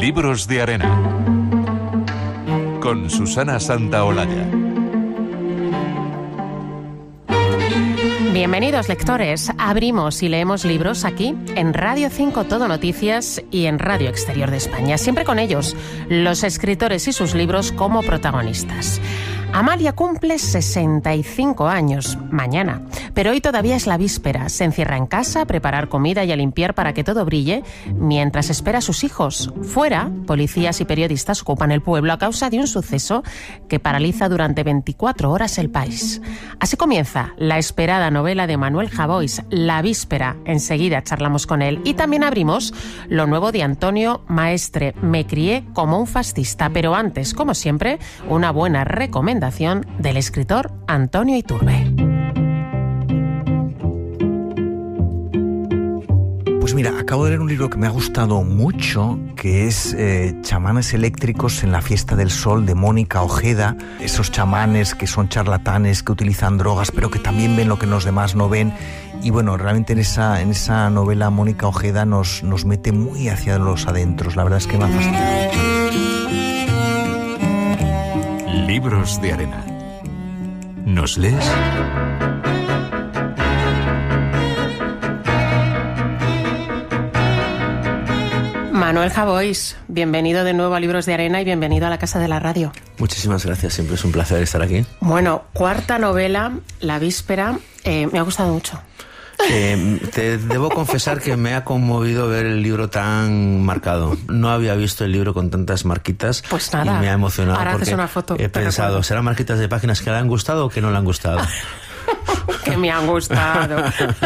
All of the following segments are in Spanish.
Libros de Arena con Susana Santaolalla. Bienvenidos, lectores. Abrimos y leemos libros aquí en Radio 5 Todo Noticias y en Radio Exterior de España. Siempre con ellos, los escritores y sus libros como protagonistas. Amalia cumple 65 años mañana, pero hoy todavía es la víspera. Se encierra en casa a preparar comida y a limpiar para que todo brille mientras espera a sus hijos. Fuera, policías y periodistas ocupan el pueblo a causa de un suceso que paraliza durante 24 horas el país. Así comienza la esperada novela de Manuel Javois, La víspera. Enseguida charlamos con él. Y también abrimos lo nuevo de Antonio Maestre, Me crié como un fascista. Pero antes, como siempre, una buena recomendación del escritor Antonio Iturbe. Pues mira, acabo de leer un libro que me ha gustado mucho, que es Chamanes eléctricos en la fiesta del sol, de Mónica Ojeda. Esos chamanes que son charlatanes, que utilizan drogas, pero que también ven lo que los demás no ven. Y bueno, realmente en esa novela Mónica Ojeda nos mete muy hacia los adentros. La verdad es que me ha fascinado. Libros de Arena. ¿Nos lees? Manuel Javois, bienvenido de nuevo a Libros de Arena y bienvenido a la Casa de la Radio. Muchísimas gracias, siempre es un placer estar aquí. Bueno, cuarta novela, La víspera, me ha gustado mucho. Te debo confesar que me ha conmovido ver el libro tan marcado. No había visto el libro con tantas marquitas. Pues nada, y me ha emocionado. ahora porque haces una foto. He pensado, ¿serán marquitas de páginas que le han gustado o que no le han gustado? Que me han gustado.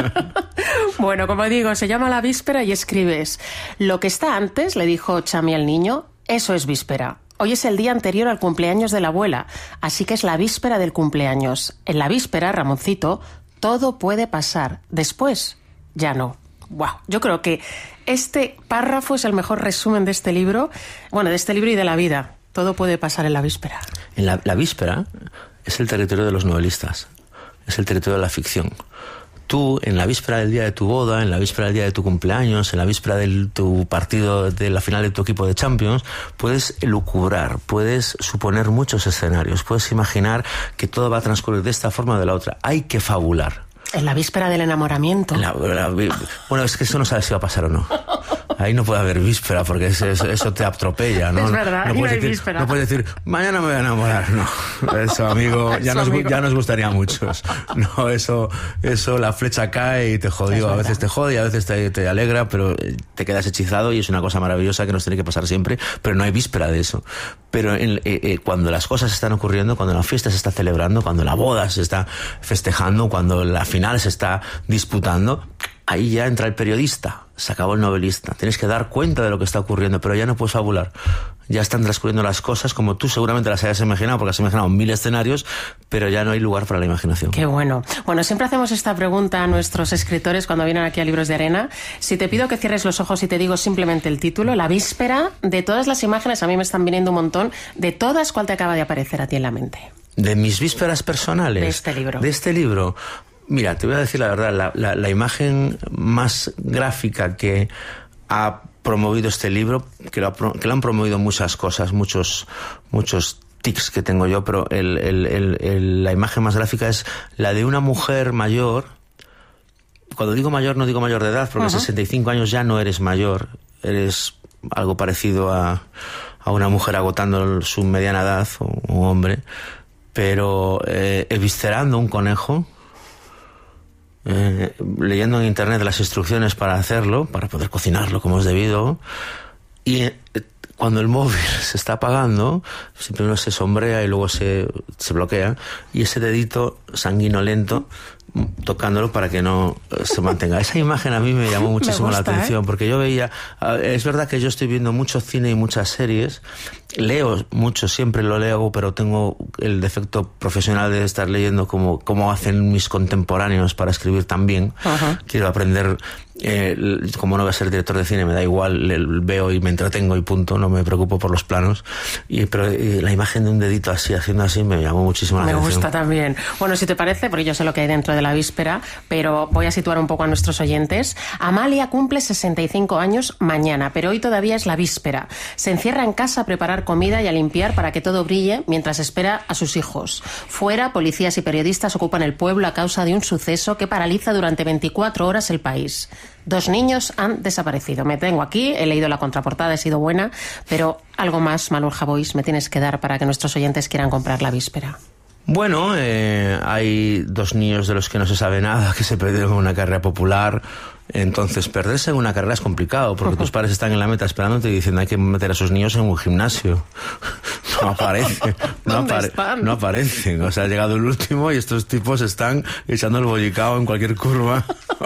Bueno, como digo, se llama La víspera y escribes: lo que está antes, le dijo Chami al niño, eso es víspera. Hoy es el día anterior al cumpleaños de la abuela, así que es la víspera del cumpleaños. En la víspera, Ramoncito, todo puede pasar. Después, ya no. Wow. Yo creo que este párrafo es el mejor resumen de este libro, bueno, de este libro y de la vida. Todo puede pasar en la víspera. En la víspera es el territorio de los novelistas, es el territorio de la ficción. Tú, en la víspera del día de tu boda, en la víspera del día de tu cumpleaños, en la víspera de tu partido, de la final de tu equipo de Champions, puedes elucubrar, puedes suponer muchos escenarios, puedes imaginar que todo va a transcurrir de esta forma o de la otra. Hay que fabular. En la víspera del enamoramiento. Bueno, es que eso no sabes si va a pasar o no. Ahí no puede haber víspera porque eso te atropella, ¿no? Es verdad, no puedes decir, víspera. No puedes decir, mañana me voy a enamorar. No, eso, amigo, ya nos gustaría a muchos. No, eso la flecha cae y te jodió. A veces te jode y a veces te alegra, pero te quedas hechizado y es una cosa maravillosa que nos tiene que pasar siempre, pero no hay víspera de eso. Pero cuando las cosas están ocurriendo, cuando la fiesta se está celebrando, cuando la boda se está festejando, cuando la final se está disputando, ahí ya entra el periodista, se acabó el novelista. Tienes que dar cuenta de lo que está ocurriendo, pero ya no puedes fabular. Ya están transcurriendo las cosas como tú seguramente las hayas imaginado, porque has imaginado 1000 escenarios, pero ya no hay lugar para la imaginación. Qué bueno. Bueno, siempre hacemos esta pregunta a nuestros escritores cuando vienen aquí a Libros de Arena. Si te pido que cierres los ojos y te digo simplemente el título, La víspera, de todas las imágenes, a mí me están viniendo un montón, de todas, ¿cuál te acaba de aparecer a ti en la mente? De mis vísperas personales. De este libro. De este libro. Mira, te voy a decir la verdad, la imagen más gráfica que ha promovido este libro, que lo han promovido muchas cosas, muchos tics que tengo yo, pero la imagen más gráfica es la de una mujer mayor. Cuando digo mayor, no digo mayor de edad, porque a 65 años ya no eres mayor, eres algo parecido a una mujer agotando su mediana edad, o un hombre, pero eviscerando un conejo, leyendo en internet las instrucciones para hacerlo, para poder cocinarlo como es debido, y cuando el móvil se está apagando, primero se sombrea y luego se bloquea, y ese dedito sanguinolento tocándolo para que no se mantenga. Esa imagen a mí me llamó muchísimo la atención, porque yo veía, es verdad que yo estoy viendo mucho cine y muchas series, leo mucho, siempre lo leo, pero tengo el defecto profesional de estar leyendo como hacen mis contemporáneos para escribir tan bien. Quiero aprender Como no voy a ser director de cine, me da igual, veo y me entretengo y punto, no me preocupo por los planos. Pero la imagen de un dedito así, haciendo así, me llamó muchísimo la atención. Me gusta también. Bueno, si te parece, porque yo sé lo que hay dentro de la víspera, pero voy a situar un poco a nuestros oyentes. Amalia cumple 65 años mañana, pero hoy todavía es la víspera. Se encierra en casa a preparar comida y a limpiar para que todo brille mientras espera a sus hijos. Fuera, policías y periodistas ocupan el pueblo a causa de un suceso que paraliza durante 24 horas el país. 2 niños han desaparecido. Me tengo aquí, he leído la contraportada, he sido buena, pero algo más, Manuel Javois, me tienes que dar para que nuestros oyentes quieran comprar la víspera. Bueno, hay 2 niños de los que no se sabe nada, que se perdieron en una carrera popular. Entonces, perderse en una carrera es complicado, porque tus padres están en la meta esperándote y diciendo hay que meter a sus niños en un gimnasio. No aparece, no aparecen. O sea, ha llegado el último y estos tipos están echando el bollicao en cualquier curva.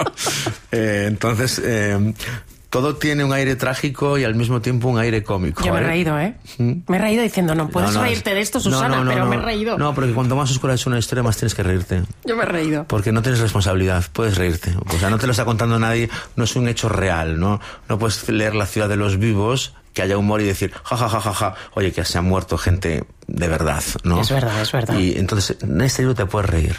Entonces, todo tiene un aire trágico y al mismo tiempo un aire cómico. Yo me he reído, ¿eh? Me he reído diciendo, no puedes reírte de esto, Susana, pero me he reído. No, porque cuanto más oscura es una historia, más tienes que reírte. Yo me he reído. Porque no tienes responsabilidad, puedes reírte. O sea, no te lo está contando nadie, no es un hecho real, ¿no? No puedes leer La ciudad de los vivos, que haya humor y decir, ja, oye, que se ha muerto gente de verdad, ¿no? Es verdad, es verdad. Y entonces, en este libro te puedes reír.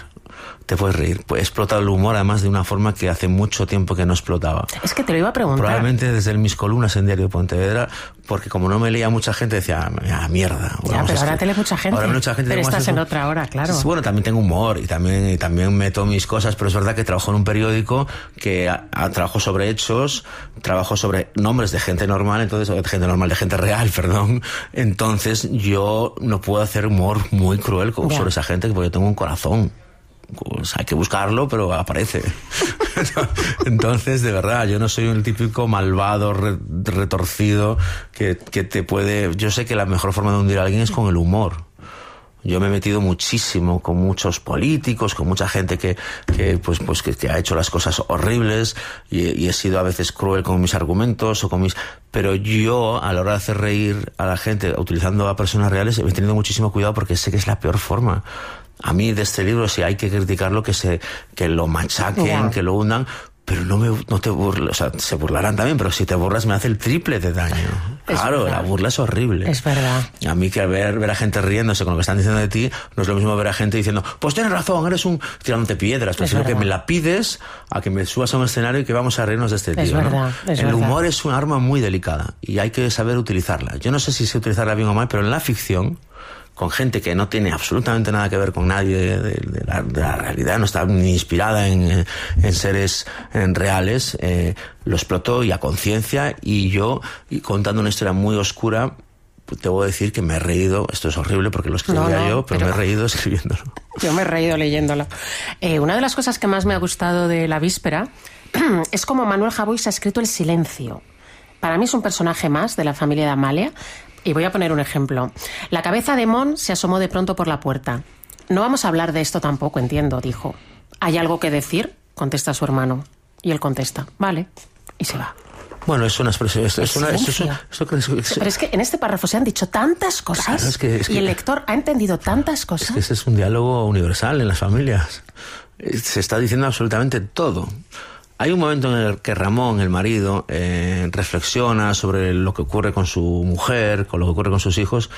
Pues explota el humor además de una forma que hace mucho tiempo que no explotaba. Es que te lo iba a preguntar. Probablemente desde el Mis Columnas en Diario de Pontevedra, porque como no me leía mucha gente decía, mierda. Ya, pero ahora te lee mucha gente. Pero estás en otra hora, claro. Bueno, también tengo humor y también meto mis cosas, pero es verdad que trabajo en un periódico que trabajo sobre hechos, trabajo sobre nombres de gente normal, de gente real, perdón. Entonces yo no puedo hacer humor muy cruel sobre esa gente porque yo tengo un corazón. Pues hay que buscarlo, pero aparece. Entonces, de verdad, yo no soy un típico malvado, retorcido, que te puede... Yo sé que la mejor forma de hundir a alguien es con el humor. Yo me he metido muchísimo con muchos políticos, con mucha gente que ha hecho las cosas horribles y he sido a veces cruel con mis argumentos pero yo, a la hora de hacer reír a la gente utilizando a personas reales, he tenido muchísimo cuidado porque sé que es la peor forma. A mí de este libro, si hay que criticarlo, que lo machaquen, que lo hundan, pero no te burles, o sea, se burlarán también, pero si te burlas me hace el triple de daño. Claro, la burla es horrible. Es verdad. A mí que ver a gente riéndose con lo que están diciendo de ti, no es lo mismo ver a gente diciendo, pues tienes razón, eres un... tirándote piedras, prefiero que me la pides a que me subas a un escenario y que vamos a reírnos de este tío. Es verdad, ¿no? El humor es un arma muy delicada y hay que saber utilizarla. Yo no sé si sé utilizarla bien o mal, pero en la ficción, con gente que no tiene absolutamente nada que ver con nadie de la realidad, no está ni inspirada en seres reales, lo explotó y a conciencia, y yo, contando una historia muy oscura, te voy a decir que me he reído. Esto es horrible porque lo escribía yo, pero me he reído escribiéndolo. Yo me he reído leyéndolo. Una de las cosas que más me ha gustado de La víspera es como Manuel Javois ha escrito el silencio. Para mí es un personaje más de la familia de Amalia. Y voy a poner un ejemplo. La cabeza de Mon se asomó de pronto por la puerta. No vamos a hablar de esto tampoco, entiendo, dijo. ¿Hay algo que decir?, contesta su hermano. Y él contesta, vale, y se va. Bueno, es una expresión. Pero es que en este párrafo se han dicho tantas cosas, claro, y el lector ha entendido tantas cosas. Es que ese es un diálogo universal en las familias. Se está diciendo absolutamente todo. Hay un momento en el que Ramón, el marido, reflexiona sobre lo que ocurre con su mujer, con lo que ocurre con sus hijos,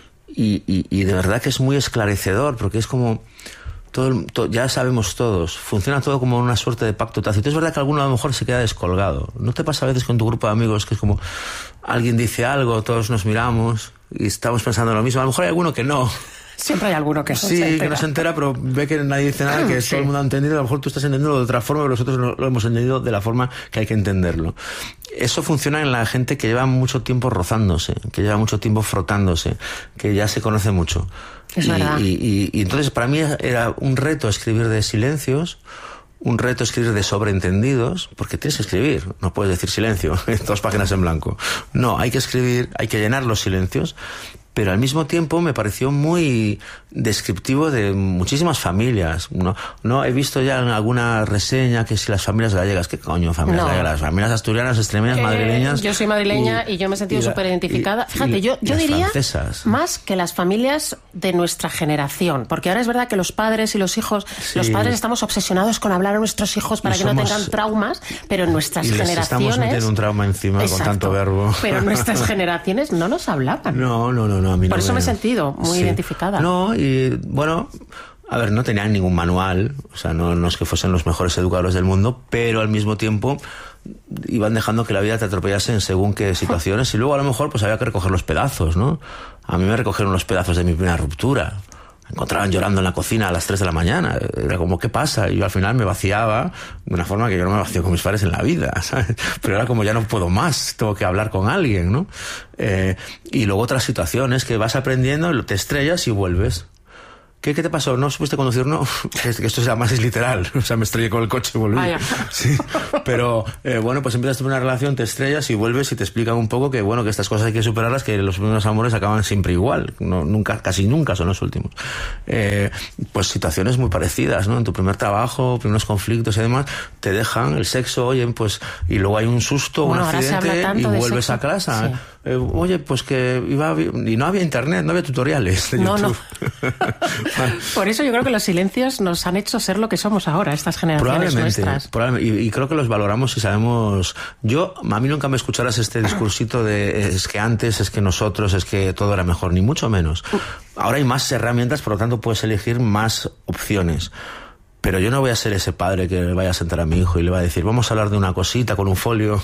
y de verdad que es muy esclarecedor, porque es como... ya sabemos todos, funciona todo como una suerte de pacto tácito. Es verdad que alguno a lo mejor se queda descolgado. ¿No te pasa a veces con tu grupo de amigos que es como alguien dice algo, todos nos miramos y estamos pensando lo mismo? A lo mejor hay alguno que no. Siempre hay alguno que que no se entera, pero ve que nadie dice nada, que todo el mundo ha entendido. A lo mejor tú estás entendiendo de otra forma, pero nosotros lo hemos entendido de la forma que hay que entenderlo. Eso funciona en la gente que lleva mucho tiempo rozándose, que lleva mucho tiempo frotándose, que ya se conoce mucho. Es verdad. Y entonces para mí era un reto escribir de silencios, un reto escribir de sobreentendidos, porque tienes que escribir, no puedes decir silencio, 2 páginas en blanco. No, hay que escribir, hay que llenar los silencios, pero al mismo tiempo me pareció muy descriptivo de muchísimas familias. No he visto ya en alguna reseña que si las familias gallegas, ¿qué coño familias gallegas? Las familias asturianas, extremeñas, madrileñas. Yo soy madrileña y yo me he sentido súper identificada. Fíjate, yo diría francesas. Más que las familias de nuestra generación, porque ahora es verdad que los padres y los hijos, los padres estamos obsesionados con hablar a nuestros hijos para que no tengan traumas, pero en nuestras generaciones... estamos metiendo un trauma encima. Exacto, con tanto verbo. Pero nuestras generaciones no nos hablaban. No, a mí no. Por eso me he sentido muy identificada. No, y bueno, a ver, no tenían ningún manual, o sea, no es que fuesen los mejores educadores del mundo, pero al mismo tiempo iban dejando que la vida te atropellase en según qué situaciones, y luego a lo mejor pues había que recoger los pedazos, ¿no? A mí me recogieron los pedazos de mi primera ruptura. Me encontraban llorando en la cocina a las 3 de la mañana. Era como, ¿qué pasa? Y yo al final me vaciaba de una forma que yo no me vacío con mis padres en la vida, ¿sabes? Pero era como, ya no puedo más, tengo que hablar con alguien, ¿no? Y luego otras situaciones que vas aprendiendo, te estrellas y vuelves. ¿Qué te pasó? ¿No supiste conducir? No, que esto además es literal. O sea, me estrellé con el coche y volví. Sí. Pero, bueno, pues empiezas a tener una relación, te estrellas y vuelves y te explican un poco que, bueno, que estas cosas hay que superarlas, que los primeros amores acaban siempre igual. Casi nunca son los últimos. Pues situaciones muy parecidas, ¿no? En tu primer trabajo, primeros conflictos y demás, te dejan el sexo, oye, pues, y luego hay un susto, un accidente y vuelves a casa. Sí. Oye, pues que iba bien, y no había internet, no había tutoriales de YouTube. Por eso yo creo que los silencios nos han hecho ser lo que somos ahora, estas generaciones nuestras. Probablemente, y creo que los valoramos y sabemos. A mí nunca me escucharas este discursito de es que antes, es que nosotros, es que todo era mejor, ni mucho menos. Ahora hay más herramientas, por lo tanto puedes elegir más opciones. Pero yo no voy a ser ese padre que le vaya a sentar a mi hijo y le va a decir, vamos a hablar de una cosita con un folio,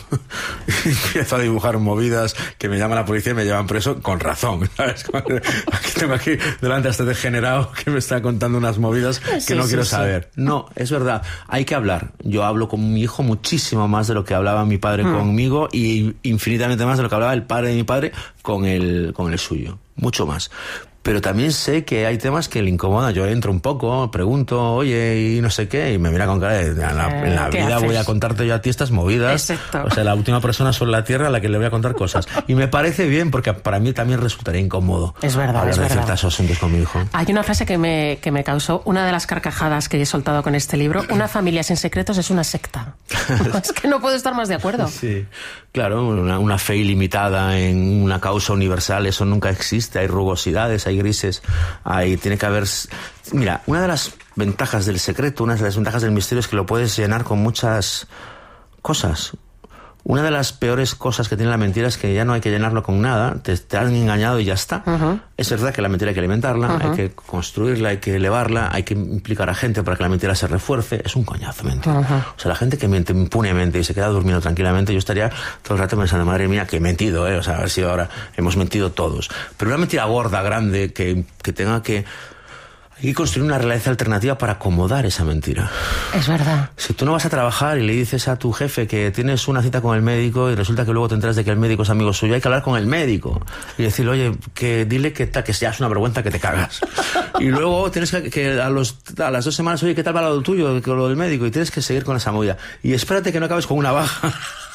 y empiezo a dibujar movidas que me llama la policía y me llevan preso con razón, ¿sabes? Tengo aquí delante a este degenerado que me está contando unas movidas que no quiero saber. No, es verdad, hay que hablar. Yo hablo con mi hijo muchísimo más de lo que hablaba mi padre conmigo, y infinitamente más de lo que hablaba el padre de mi padre con el suyo. Mucho más. Pero también sé que hay temas que le incomodan. Yo entro un poco, pregunto, oye, y no sé qué, y me mira con cara de, en la vida haces? Voy a contarte yo a ti estas movidas. Exacto. O sea, la última persona sobre la tierra a la que le voy a contar cosas. Y me parece bien, porque para mí también resultaría incómodo. Es verdad, hablar de ciertos asuntos con mi hijo. Hay una frase que me causó una de las carcajadas que he soltado con este libro. Una familia sin secretos es una secta. Es que no puedo estar más de acuerdo. Sí, claro, una fe ilimitada en una causa universal, eso nunca existe. Hay rugosidades, hay grises, tiene que haber... Mira, una de las ventajas del secreto, una de las ventajas del misterio es que lo puedes llenar con muchas cosas. Una de las peores cosas que tiene la mentira es que ya no hay que llenarlo con nada, te han engañado y ya está. Es verdad que la mentira hay que alimentarla, hay que construirla, hay que elevarla, hay que implicar a gente para que la mentira se refuerce. Es un coñazo mentir. O sea, la gente que miente impunemente y se queda durmiendo tranquilamente, yo estaría todo el rato pensando, madre mía, que he mentido, o sea, a ver si ahora hemos mentido todos. Pero una mentira gorda, grande, que tenga que... Hay que construir una realidad alternativa para acomodar esa mentira. Es verdad. Si tú no vas a trabajar y le dices a tu jefe que tienes una cita con el médico y resulta que luego te enteras de que el médico es amigo suyo, hay que hablar con el médico y decirle, oye, que dile que ya es una vergüenza, que te cagas. Y luego tienes que a las 2 semanas, oye, ¿qué tal va lo tuyo, con lo del médico? Y tienes que seguir con esa movida. Y espérate que no acabes con una baja.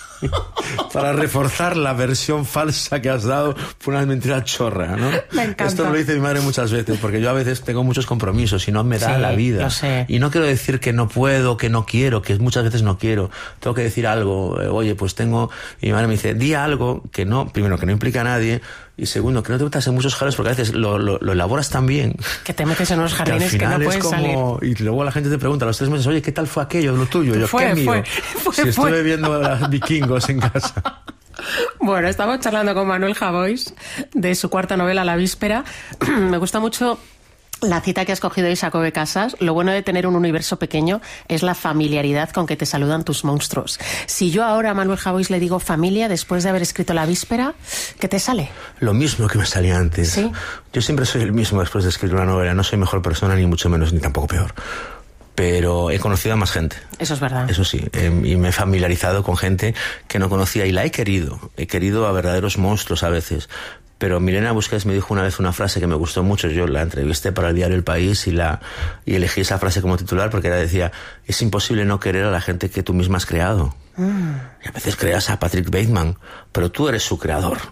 Para reforzar la versión falsa que has dado por una mentira chorra, ¿no? Me encanta. Esto lo dice mi madre muchas veces, porque yo a veces tengo muchos compromisos y no me da la vida. Lo sé. Y no quiero decir que no puedo, que no quiero, que muchas veces no quiero. Tengo que decir algo, oye, pues tengo... Y mi madre me dice, di algo que no, primero, que no implica a nadie, y segundo, que no te metas en muchos jardines, porque a veces lo elaboras tan bien que te metes en unos jardines que no puedes salir. Y luego la gente te pregunta a los 3 meses, oye, ¿qué tal fue aquello, lo tuyo? Yo, ¿qué mío? Si estuve viendo a los vikingos en casa. Bueno, estamos charlando con Manuel Javois de su cuarta novela, La Víspera. Me gusta mucho la cita que has cogido de Jacobe Casas. Lo bueno de tener un universo pequeño es la familiaridad con que te saludan tus monstruos. Si yo ahora a Manuel Javois le digo familia, después de haber escrito La Víspera, ¿qué te sale? Lo mismo que me salía antes. ¿Sí? Yo siempre soy el mismo después de escribir una novela. No soy mejor persona, ni mucho menos, ni tampoco peor. Pero he conocido a más gente. Eso es verdad. Eso sí, y me he familiarizado con gente que no conocía y la he querido. He querido a verdaderos monstruos a veces. Pero Milena Busquets me dijo una vez una frase que me gustó mucho. Yo la entrevisté para el diario El País y elegí esa frase como titular porque decía, es imposible no querer a la gente que tú misma has creado. Y a veces creas a Patrick Bateman, pero tú eres su creador.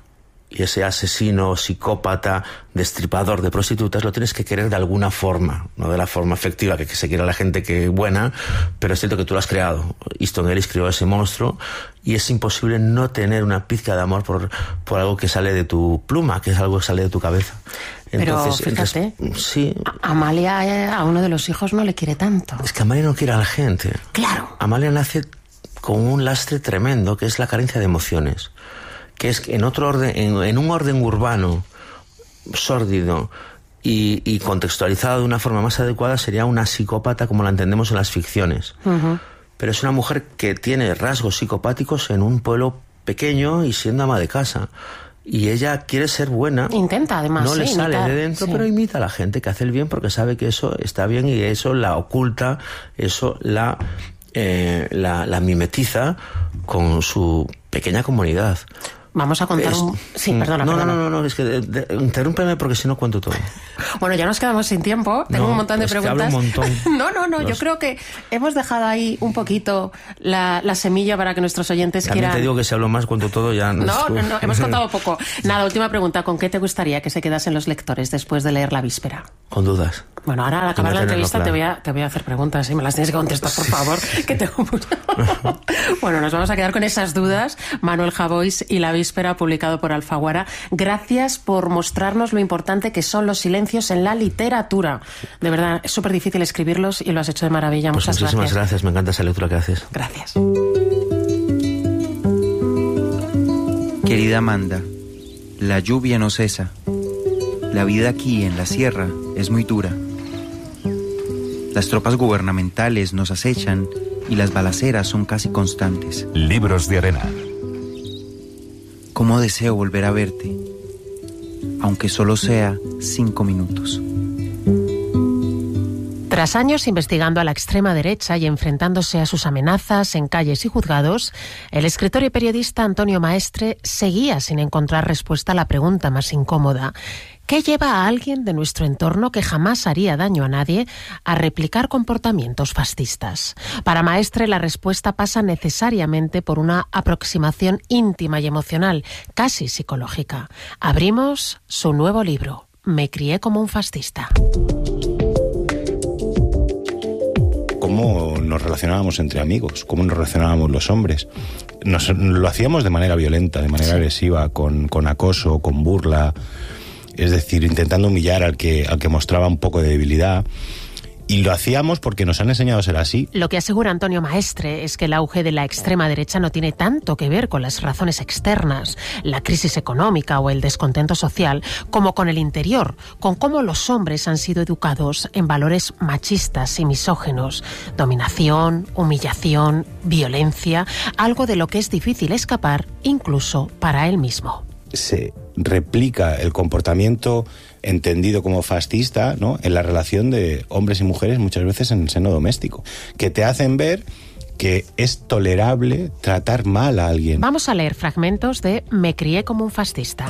y ese asesino, psicópata, destripador de prostitutas, lo tienes que querer de alguna forma, no de la forma afectiva que se quiere a la gente que es buena, pero es cierto que tú lo has creado. Easton Ellis creó ese monstruo y es imposible no tener una pizca de amor por algo que sale de tu pluma, que es algo que sale de tu cabeza. Entonces, pero fíjate, sí. Amalia a uno de los hijos no le quiere tanto. Es que Amalia no quiere a la gente. Claro. Amalia nace con un lastre tremendo, que es la carencia de emociones, que es que en otro orden, en un orden urbano, sórdido y contextualizado de una forma más adecuada, sería una psicópata como la entendemos en las ficciones. Uh-huh. Pero es una mujer que tiene rasgos psicopáticos en un pueblo pequeño y siendo ama de casa. Y ella quiere ser buena. Intenta, además. No le sale imitar, de dentro, pero imita a la gente que hace el bien porque sabe que eso está bien y eso la oculta, eso la mimetiza con su pequeña comunidad. Vamos a contar Sí, perdona. No, es que interrúmpeme porque si no cuento todo. Bueno, ya nos quedamos sin tiempo. Tengo un montón de preguntas. Hablo un montón. No, yo creo que hemos dejado ahí un poquito la semilla para que nuestros oyentes también quieran... te digo que si hablo más, cuento todo ya... No, hemos contado poco. Nada, última pregunta. ¿Con qué te gustaría que se quedasen los lectores después de leer La Víspera? Con dudas. Bueno, ahora al acabar la entrevista te voy a hacer preguntas y me las tienes que contestar, por favor, que tengo mucho. Bueno, nos vamos a quedar con esas dudas. Manuel Javois y La Víspera, publicado por Alfaguara. Gracias por mostrarnos lo importante que son los silencios en la literatura. De verdad, es súper difícil escribirlos y lo has hecho de maravilla. Pues muchas muchísimas gracias. Me encanta esa lectura que haces. Gracias. Querida Amanda, la lluvia no cesa. La vida aquí en la sierra es muy dura. Las tropas gubernamentales nos acechan y las balaceras son casi constantes. Libros de Arena. Cómo deseo volver a verte, aunque solo sea 5 minutos. Tras años investigando a la extrema derecha y enfrentándose a sus amenazas en calles y juzgados, el escritor y periodista Antonio Maestre seguía sin encontrar respuesta a la pregunta más incómoda. ¿Qué lleva a alguien de nuestro entorno que jamás haría daño a nadie a replicar comportamientos fascistas? Para Maestre, la respuesta pasa necesariamente por una aproximación íntima y emocional, casi psicológica. Abrimos su nuevo libro, Me crié como un fascista. Cómo nos relacionábamos entre amigos, cómo nos relacionábamos los hombres. Lo hacíamos de manera violenta, de manera agresiva, con acoso, con burla, es decir, intentando humillar al que mostraba un poco de debilidad. Y lo hacíamos porque nos han enseñado a ser así. Lo que asegura Antonio Maestre es que el auge de la extrema derecha no tiene tanto que ver con las razones externas, la crisis económica o el descontento social, como con el interior, con cómo los hombres han sido educados en valores machistas y misóginos, dominación, humillación, violencia, algo de lo que es difícil escapar incluso para él mismo. Se replica el comportamiento entendido como fascista, ¿no?, en la relación de hombres y mujeres, muchas veces en el seno doméstico, que te hacen ver que es tolerable tratar mal a alguien. Vamos a leer fragmentos de Me crié como un fascista.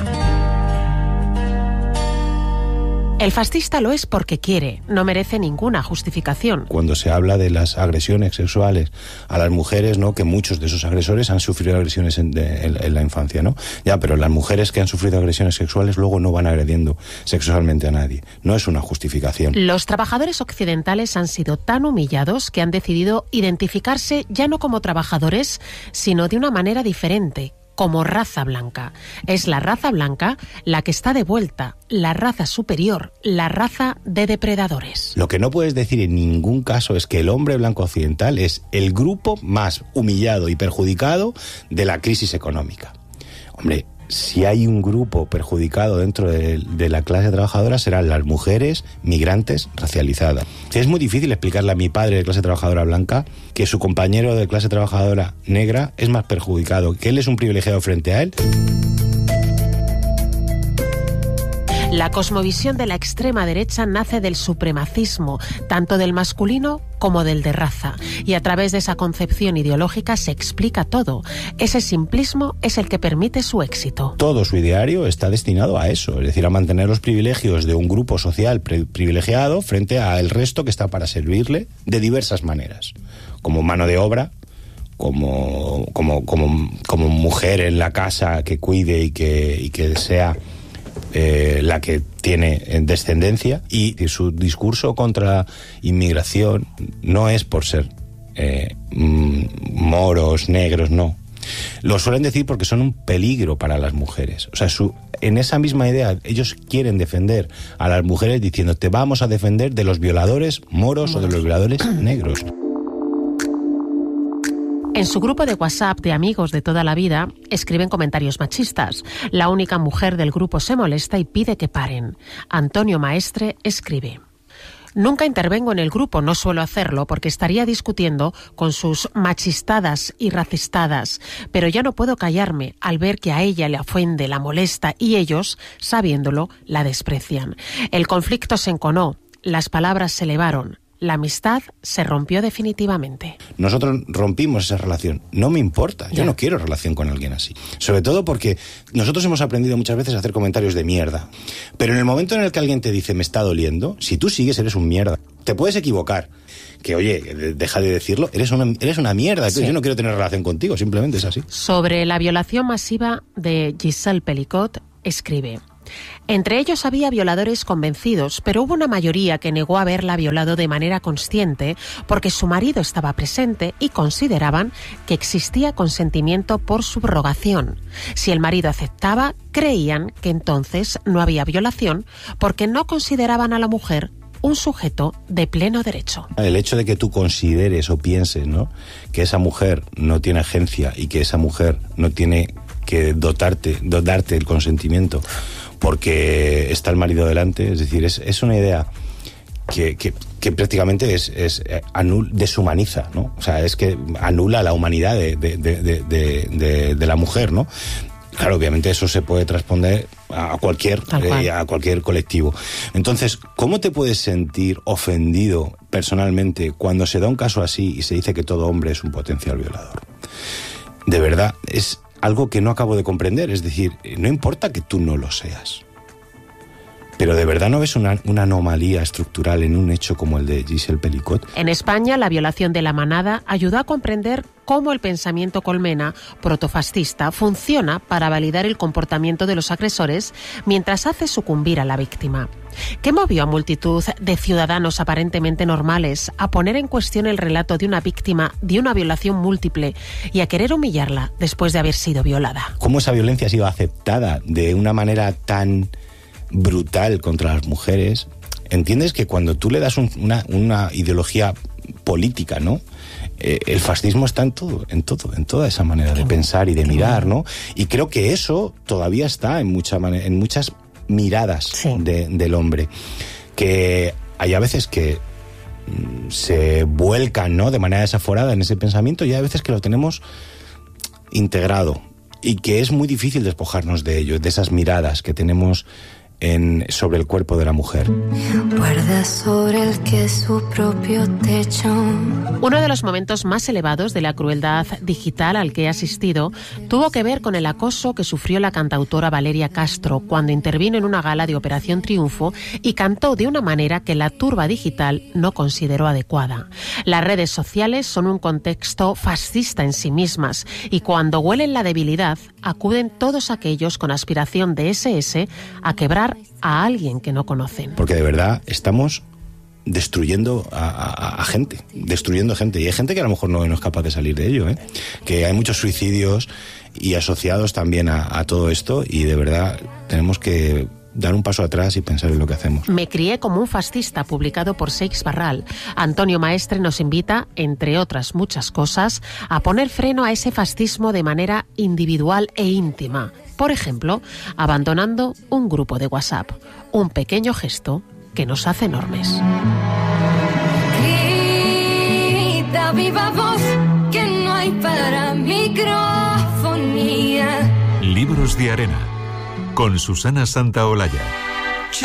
El fascista lo es porque quiere, no merece ninguna justificación. Cuando se habla de las agresiones sexuales a las mujeres, ¿no?, que muchos de esos agresores han sufrido agresiones en la infancia, ¿no? Ya, pero las mujeres que han sufrido agresiones sexuales luego no van agrediendo sexualmente a nadie. No es una justificación. Los trabajadores occidentales han sido tan humillados que han decidido identificarse ya no como trabajadores, sino de una manera diferente, como raza blanca. Es la raza blanca la que está de vuelta, la raza superior, la raza de depredadores. Lo que no puedes decir en ningún caso es que el hombre blanco occidental es el grupo más humillado y perjudicado de la crisis económica. Hombre, si hay un grupo perjudicado dentro de la clase trabajadora, serán las mujeres migrantes racializadas. Es muy difícil explicarle a mi padre de clase trabajadora blanca que su compañero de clase trabajadora negra es más perjudicado, que él es un privilegiado frente a él. La cosmovisión de la extrema derecha nace del supremacismo, tanto del masculino como del de raza. Y a través de esa concepción ideológica se explica todo. Ese simplismo es el que permite su éxito. Todo su ideario está destinado a eso, es decir, a mantener los privilegios de un grupo social privilegiado frente al resto que está para servirle de diversas maneras, como mano de obra, como mujer en la casa que cuide y que sea la que tiene descendencia, y su discurso contra la inmigración no es por ser moros, negros, no. Lo suelen decir porque son un peligro para las mujeres. O sea, en esa misma idea, ellos quieren defender a las mujeres diciendo: te vamos a defender de los violadores moros o de los violadores negros. En su grupo de WhatsApp de amigos de toda la vida escriben comentarios machistas. La única mujer del grupo se molesta y pide que paren. Antonio Maestre escribe: nunca intervengo en el grupo, no suelo hacerlo porque estaría discutiendo con sus machistadas y racistadas, pero ya no puedo callarme al ver que a ella le ofende, la molesta y ellos, sabiéndolo, la desprecian. El conflicto se enconó, las palabras se elevaron. La amistad se rompió definitivamente. Nosotros rompimos esa relación. No me importa, yo no quiero relación con alguien así. Sobre todo porque nosotros hemos aprendido muchas veces a hacer comentarios de mierda. Pero en el momento en el que alguien te dice me está doliendo, si tú sigues eres un mierda. Te puedes equivocar. Que oye, deja de decirlo, eres una mierda. Sí. Yo no quiero tener relación contigo, simplemente es así. Sobre la violación masiva de Giselle Pelicot, escribe: entre ellos había violadores convencidos, pero hubo una mayoría que negó haberla violado de manera consciente porque su marido estaba presente y consideraban que existía consentimiento por subrogación. Si el marido aceptaba, creían que entonces no había violación porque no consideraban a la mujer un sujeto de pleno derecho. El hecho de que tú consideres o pienses, ¿no?, que esa mujer no tiene agencia y que esa mujer no tiene que darte el consentimiento porque está el marido delante, es decir, es una idea que prácticamente deshumaniza, ¿no? O sea, es que anula la humanidad de la mujer, ¿no? Claro, obviamente eso se puede trasponer a cualquier colectivo. Entonces, ¿cómo te puedes sentir ofendido personalmente cuando se da un caso así y se dice que todo hombre es un potencial violador? De verdad, es algo que no acabo de comprender. Es decir, no importa que tú no lo seas, pero ¿de verdad no ves una anomalía estructural en un hecho como el de Giselle Pelicot? En España, la violación de la manada ayudó a comprender cómo el pensamiento colmena protofascista funciona para validar el comportamiento de los agresores mientras hace sucumbir a la víctima. ¿Qué movió a multitud de ciudadanos aparentemente normales a poner en cuestión el relato de una víctima de una violación múltiple y a querer humillarla después de haber sido violada? ¿Cómo esa violencia ha sido aceptada de una manera tan brutal contra las mujeres? ¿Entiendes que cuando tú le das una ideología política, ¿no? El fascismo está en toda esa manera de pensar y de mirar, ¿no? Y creo que eso todavía está en muchas miradas del hombre, que hay a veces que se vuelcan, ¿no?, de manera desaforada en ese pensamiento, y hay veces que lo tenemos integrado y que es muy difícil despojarnos de ello, de esas miradas que tenemos sobre el cuerpo de la mujer. Guarda sobre el que su propio techo. Uno de los momentos más elevados de la crueldad digital al que he asistido tuvo que ver con el acoso que sufrió la cantautora Valeria Castro cuando intervino en una gala de Operación Triunfo y cantó de una manera que la turba digital no consideró adecuada. Las redes sociales son un contexto fascista en sí mismas y cuando huelen la debilidad acuden todos aquellos con aspiración de SS a quebrar a alguien que no conocen. Porque de verdad estamos destruyendo a gente, y hay gente que a lo mejor no es capaz de salir de ello, que hay muchos suicidios y asociados también a todo esto, y de verdad tenemos que dar un paso atrás y pensar en lo que hacemos. Me crié como un fascista, publicado por Seix Barral. Antonio Maestre nos invita, entre otras muchas cosas, a poner freno a ese fascismo de manera individual e íntima. Por ejemplo, abandonando un grupo de WhatsApp. Un pequeño gesto que nos hace enormes. Grita viva voz que no hay para microfonía. Libros de Arena con Susana Santaolalla.